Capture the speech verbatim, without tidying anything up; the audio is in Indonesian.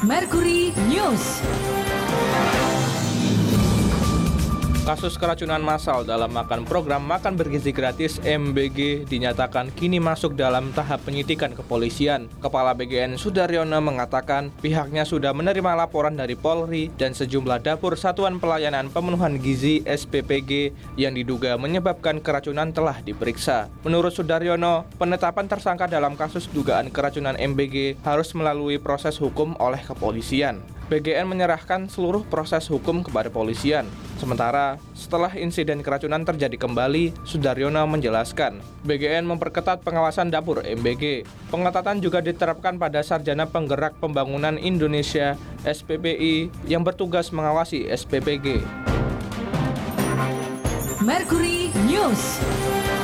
Mercury News. Kasus keracunan massal dalam makan program makan bergizi gratis M B G dinyatakan kini masuk dalam tahap penyidikan kepolisian. Kepala B G N Sudaryono mengatakan pihaknya sudah menerima laporan dari Polri dan sejumlah dapur Satuan Pelayanan Pemenuhan Gizi S P P G yang diduga menyebabkan keracunan telah diperiksa. Menurut Sudaryono, penetapan tersangka dalam kasus dugaan keracunan M B G harus melalui proses hukum oleh kepolisian. B G N menyerahkan seluruh proses hukum kepada polisian. Sementara, setelah insiden keracunan terjadi kembali, Sudaryono menjelaskan, B G N memperketat pengawasan dapur M B G. Pengetatan juga diterapkan pada Sarjana Penggerak Pembangunan Indonesia S P P I yang bertugas mengawasi S P P G. Mercury News.